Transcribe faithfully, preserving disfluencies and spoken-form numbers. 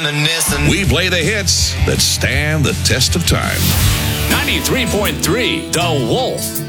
reminiscing. We play the hits that stand the test of time. ninety-three point three The Wolf.